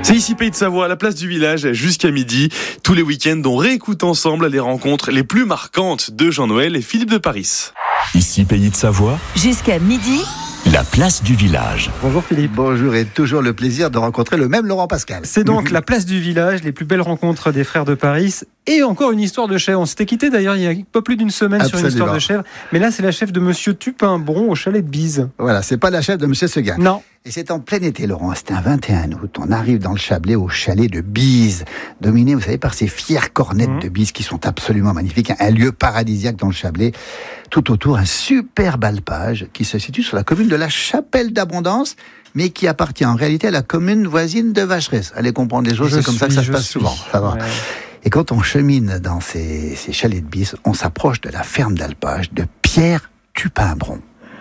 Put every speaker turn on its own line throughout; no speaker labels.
C'est ici Pays de Savoie, à la place du village, jusqu'à midi. Tous les week-ends, on réécoute ensemble les rencontres les plus marquantes de Jean-Noël et Philippe de Paris.
Ici Pays de Savoie,
jusqu'à midi,
la place du village.
Bonjour Philippe.
Bonjour, et toujours le plaisir de rencontrer le même Laurent Pascal.
C'est donc la place du village, les plus belles rencontres des frères de Paris. Et encore une histoire de chèvre. On s'était quitté d'ailleurs il y a pas plus d'une semaine.
Absolument.
Sur une histoire de chèvre. Mais là, c'est la chèvre de Monsieur Tupinbron au chalet de Bise.
Voilà, c'est pas la chèvre de Monsieur Seguin.
Non.
Et c'est en plein été, Laurent. C'était un 21 août. On arrive dans le Chablais au chalet de Bise, dominé, vous savez, par ces fières cornettes de Bise qui sont absolument magnifiques. Un lieu paradisiaque dans le Chablais. Tout autour, un superbe alpage qui se situe sur la commune de la Chapelle d'Abondance, mais qui appartient en réalité à la commune voisine de Vacheresse. Allez comprendre les choses, c'est comme ça que ça se passe souvent. Ça va.
Ouais.
Et quand on chemine dans ces chalets de Bise, on s'approche de la ferme d'alpage de Pierre Tupinbron.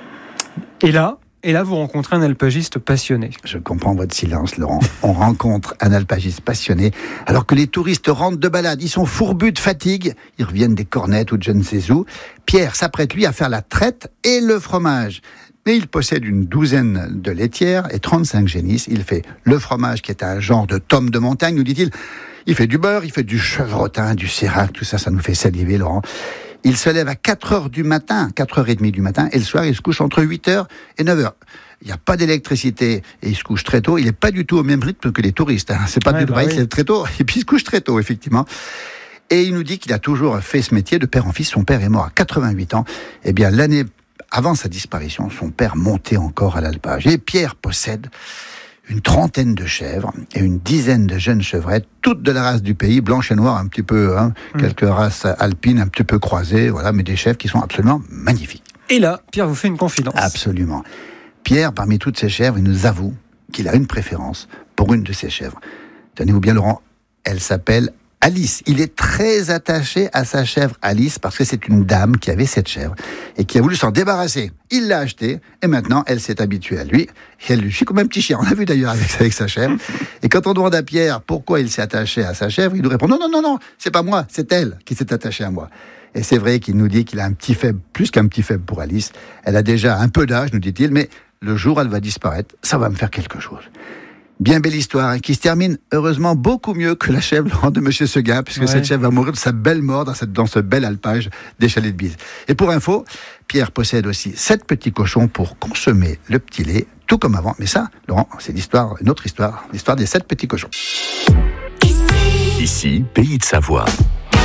Et là, vous rencontrez un alpagiste passionné.
Je comprends votre silence, Laurent. On rencontre un alpagiste passionné, alors que les touristes rentrent de balade. Ils sont fourbus de fatigue. Ils reviennent des Cornettes ou de je ne sais où. Pierre s'apprête, lui, à faire la traite et le fromage. Mais il possède une douzaine de laitières et 35 génisses. Il fait le fromage, qui est un genre de tome de montagne, nous dit-il. Il fait du beurre, il fait du chevrotin, du sérac, tout ça, ça nous fait saliver, Laurent. Il se lève à 4h du matin, 4h30 du matin, et le soir, il se couche entre 8h et 9h. Il n'y a pas d'électricité, et il se couche très tôt. Il n'est pas du tout au même rythme que les touristes. C'est pas du tout pareil, il se lève très tôt, et puis il se couche très tôt, effectivement. Et il nous dit qu'il a toujours fait ce métier de père en fils. Son père est mort à 88 ans. Eh bien, l'année avant sa disparition, son père montait encore à l'alpage. Et Pierre possède une trentaine de chèvres et une dizaine de jeunes chevrettes, toutes de la race du pays, blanche et noire un petit peu, quelques races alpines un petit peu croisées, voilà, mais des chèvres qui sont absolument magnifiques.
Et là, Pierre vous fait une confidence.
Absolument. Pierre, parmi toutes ces chèvres, il nous avoue qu'il a une préférence pour une de ces chèvres. Tenez-vous bien, Laurent, elle s'appelle Alice. Il est très attaché à sa chèvre Alice parce que c'est une dame qui avait cette chèvre et qui a voulu s'en débarrasser. Il l'a achetée et maintenant elle s'est habituée à lui et elle lui suit comme un petit chien. On l'a vu d'ailleurs avec sa chèvre. Et quand on demande à Pierre pourquoi il s'est attaché à sa chèvre, il nous répond non, c'est pas moi, c'est elle qui s'est attachée à moi. Et c'est vrai qu'il nous dit qu'il a un petit faible, plus qu'un petit faible pour Alice. Elle a déjà un peu d'âge, nous dit-il, mais le jour où elle va disparaître, ça va me faire quelque chose. Bien belle histoire, qui se termine heureusement beaucoup mieux que la chèvre de Monsieur Seguin, puisque cette chèvre va mourir de sa belle mort dans ce bel alpage des chalets de Bise. Et pour info, Pierre possède aussi 7 petits cochons pour consommer le petit lait, tout comme avant. Mais ça, Laurent, c'est une autre histoire, l'histoire des 7 petits cochons.
Ici Pays de Savoie.